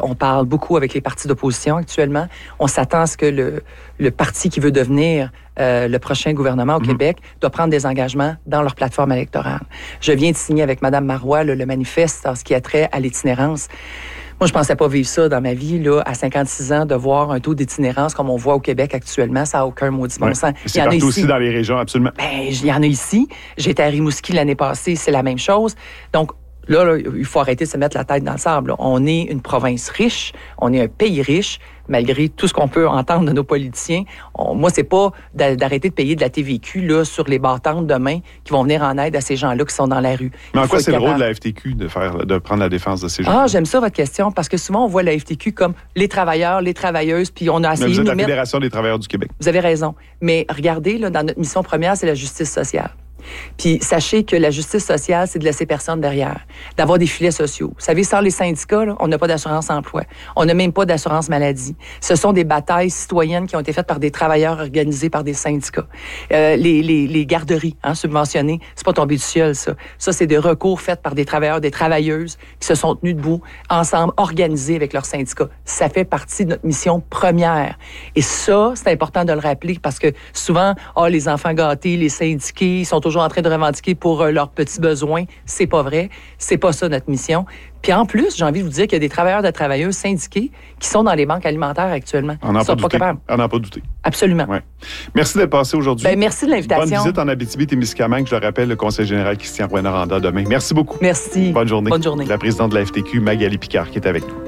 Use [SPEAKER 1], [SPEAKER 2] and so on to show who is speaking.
[SPEAKER 1] On parle beaucoup avec les partis d'opposition actuellement. On s'attend à ce que le parti qui veut devenir le prochain gouvernement au Québec doit prendre des engagements dans leur plateforme électorale. Je viens de signer avec Mme Marois le manifeste en ce qui a trait à l'itinérance. Moi, je pensais pas vivre ça dans ma vie, là, à 56 ans, de voir un taux d'itinérance comme on voit au Québec actuellement. Ça n'a aucun maudit bon sens.
[SPEAKER 2] C'est partout aussi dans les régions, absolument.
[SPEAKER 1] Il y en a ici. J'étais à Rimouski l'année passée, c'est la même chose. Donc, là, il faut arrêter de se mettre la tête dans le sable. Là. On est une province riche, on est un pays riche, malgré tout ce qu'on peut entendre de nos politiciens. Moi, c'est pas d'arrêter de payer de la TVQ là, sur les bâtantes demain qui vont venir en aide à ces gens-là qui sont dans la rue.
[SPEAKER 2] Mais en quoi c'est le rôle de la FTQ de prendre la défense de ces gens-là?
[SPEAKER 1] Ah, j'aime ça, votre question, parce que souvent, on voit la FTQ comme les travailleurs, les travailleuses, puis on a essayé
[SPEAKER 2] de nous
[SPEAKER 1] mettre...
[SPEAKER 2] la Fédération des travailleurs du Québec.
[SPEAKER 1] Vous avez raison. Mais regardez, là, dans notre mission première, c'est la justice sociale. Puis sachez que la justice sociale, c'est de laisser personne derrière, d'avoir des filets sociaux. Vous savez, sans les syndicats, là, on n'a pas d'assurance emploi. On n'a même pas d'assurance maladie. Ce sont des batailles citoyennes qui ont été faites par des travailleurs organisés par des syndicats. Les garderies subventionnées, c'est pas tombé du ciel, ça. Ça, c'est des recours faits par des travailleurs, des travailleuses qui se sont tenus debout, ensemble, organisés avec leurs syndicats. Ça fait partie de notre mission première. Et ça, c'est important de le rappeler parce que souvent, les enfants gâtés, les syndiqués, ils sont toujours en train de revendiquer pour leurs petits besoins. C'est pas vrai. C'est pas ça notre mission. Puis en plus, j'ai envie de vous dire qu'il y a des travailleurs et travailleuses syndiqués qui sont dans les banques alimentaires actuellement.
[SPEAKER 2] On n'en a pas douté.
[SPEAKER 1] Absolument.
[SPEAKER 2] Ouais. Merci d'être passé aujourd'hui.
[SPEAKER 1] Merci de l'invitation.
[SPEAKER 2] Bonne visite en Abitibi-Témiscamingue. Je le rappelle, le conseil général Christian Rouyn-Noranda demain. Merci beaucoup.
[SPEAKER 1] Merci.
[SPEAKER 2] Bonne journée.
[SPEAKER 1] Bonne journée.
[SPEAKER 2] La présidente de la FTQ, Magali Picard, qui est avec nous.